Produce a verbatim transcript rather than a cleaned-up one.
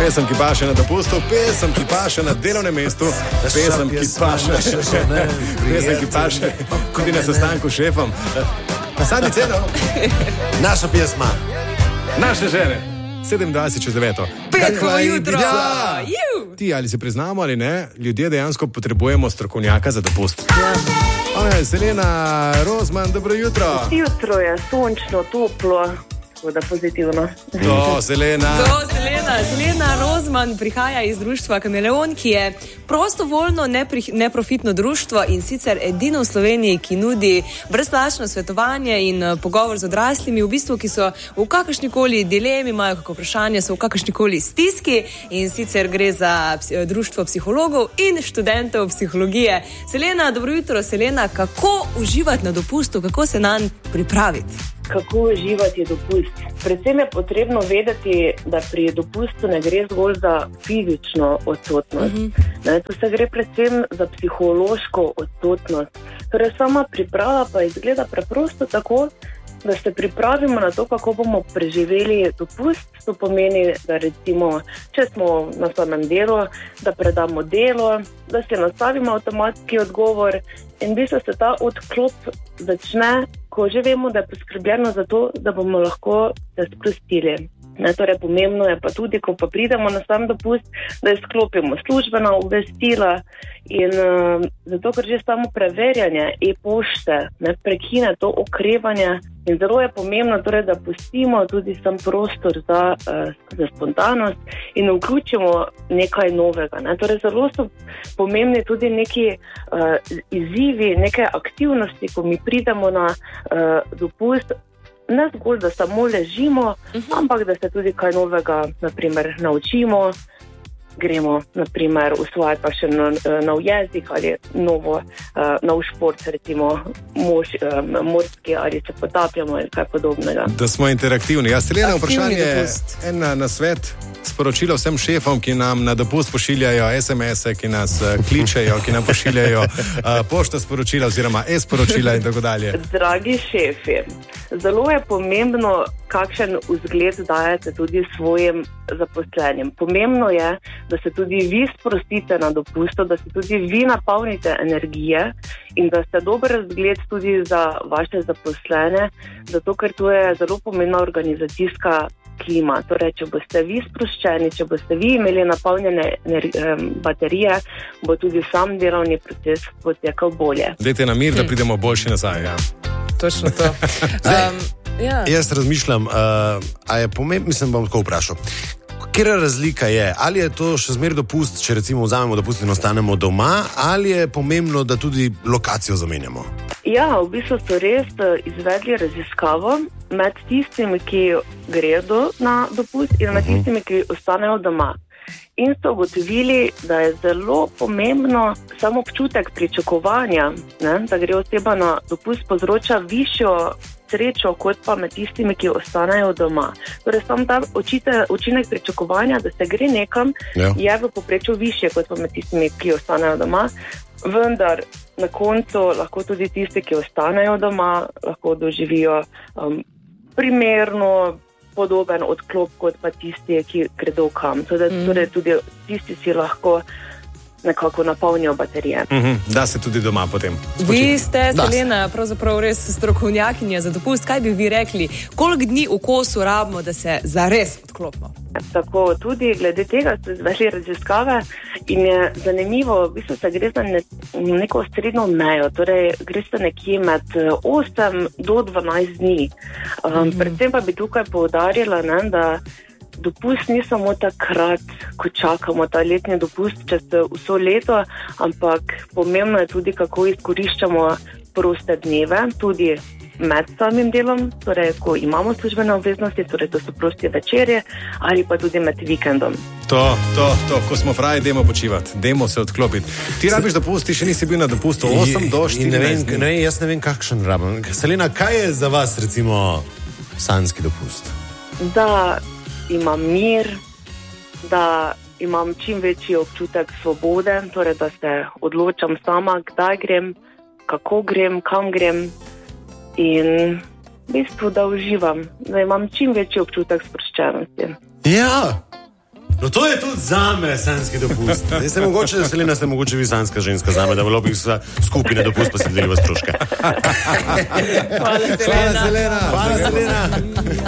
Pesem, ki paše na dopustu, pesem, ki paše na delovnem mestu, pesem, ki paše, pesem, ki paše tudi na sestanku s šefom. Sadi ceno. Naša pjesma. Naše žene. sedemindvajset čez deveto. Petko jutro. Ja. Ti, ali se priznamo ali ne, ljudje dejansko potrebujemo strokovnjaka za dopust. Ja. Ona je Selena Rozman, dobro jutro. Jutro je sončno, toplo, tako da pozitivno. To, Selena. To, Selena. Selena Rozman prihaja iz društva Kameleon, ki je prostovoljno, neprofitno društvo in sicer edino v Sloveniji, ki nudi brezplačno svetovanje in uh, pogovor z odraslimi, v bistvu, ki so v kakršnikoli dilemi, imajo kako vprašanje, so v kakršnikoli stiski, in sicer gre za ps- društvo psihologov in študentov psihologije. Selena, dobro jutro. Selena, kako uživati na dopustu, kako se nanj pripraviti? Kako uživati je dopust? Predvsem je potrebno vedeti, da pri dopustu ne gre zgolj za fizično odsotnost. Mm-hmm. Ne, to se gre predvsem za psihološko odsotnost. Torej, sama priprava pa izgleda preprosto tako, da se pripravimo na to, kako bomo preživeli dopust. To pomeni, da recimo, če smo na samem delu, da predamo delo, da si nastavimo avtomatski odgovor in v bistvu se ta odklop začne, ko že vemo, da je poskrbljeno za to, da bomo lahko se sprostili. Ne, torej, pomembno je pa tudi, ko pa pridemo na sam dopust, da izklopimo službena obvestila in uh, zato, ker že samo preverjanje e-pošte ne prekine to okrevanje in zelo je pomembno, torej, da pustimo tudi sam prostor za, uh, za spontanost in vključimo nekaj novega. Ne. Torej, zelo so pomembni tudi neki uh, izzivi, neke aktivnosti, ko mi pridemo na uh, dopust. Ne zgolj, da samo ležimo, uh-huh. ampak da se tudi kaj novega, naprimer, naučimo, gremo, naprimer, usvajati pa še nov, nov jezik ali novo, uh, nov šport, recimo mož, um, morski ali se potapljamo ali kaj podobnega. Da smo interaktivni. Ja, Selena, vprašanje, en na svet, sporočilo vsem šefom, ki nam na dopust pošiljajo es em ese, ki nas uh, kličejo, ki nam pošiljajo uh, pošto sporočila oziroma e-sporočila in tako dalje. Dragi šefi, zelo je pomembno, kakšen vzgled dajete tudi svojim zaposlenim. Pomembno je, da se tudi vi sprostite na dopustu, da se tudi vi napolnite energije in da ste dober vzgled tudi za vaše zaposlene, zato ker to je zelo pomembna organizacijska klima. Torej, če boste vi sproščeni, če boste vi imeli napolnjene baterije, bo tudi sam delovni proces potekal bolje. Dajte nam mir, da pridemo boljši nazaj. Ja. Točno to. Um, ja. Jaz razmišljam, uh, a je pomembno, mislim, bom tako vprašal. Kera razlika je? Ali je to še zmer dopust, če recimo vzamemo dopust in ostanemo doma, ali je pomembno, da tudi lokacijo zamenjamo? Ja, v bistvu so res izvedli raziskavo med tistimi, ki gredo na dopust in med tistimi, ki ostanejo doma. In so ugotovili, da je zelo pomembno samo občutek pričakovanja, ne, da gre oseba na dopust, povzroča višjo srečo, kot pa med tistimi, ki ostanejo doma. Torej, sam ta očite, učinek pričakovanja, da se gre nekam, ja. je v povprečju višje, kot pa med tistimi, ki ostanejo doma. Vendar na koncu lahko tudi tisti, ki ostanejo doma, lahko doživijo um, primerno podoben odklop, kot pa tisti, ki gredo kam. Torej, mm. torej tudi tisti si lahko nekako napolnijo baterije. Mm-hmm. Da se tudi doma potem spočiti. Vi ste, Selena, pravzaprav res strokovnjakinja za dopust. Kaj bi vi rekli, koliko dni v kosu rabimo, da se zares odklopimo? Tako, tudi glede tega so izvedli raziskave in je zanimivo, v bistvu se gre za ne, neko srednjo mejo, torej gre se nekje med osem do dvanajst dni. Um, mm-hmm. Predvsem pa bi tukaj poudarila, ne, da dopust ni samo takrat, ko čakamo ta letni dopust čez vso leto, ampak pomembno je tudi, kako izkoriščamo proste dneve, tudi med samim delom, torej ko imamo službene obveznosti, torej to so prosti večerje ali pa tudi med vikendom. To, to, to, ko smo fraji, dajmo počivati, dajmo se odklopiti. Ti rabiš dopust, ti še nisi bil na dopustu osem do štirinajst dni. Ne, jaz ne vem, kakšen rabim. Selena, kaj je za vas recimo sanjski dopust? Da imam mir, da imam čim večji občutek svobode, torej da se odločam sama, kdaj grem, kako grem, kam grem in v bistvu, da uživam, da imam čim večji občutek sproščenosti. Ja, No to je tudi zame sanjski dopust. Zdaj ste mogoče, Selena, ste mogoče vi sanjska ženska zame, da bi lobih skupaj na dopust pa se delili v stroške. Hvala, Selena. Hvala, Selena. Hvala, Selena.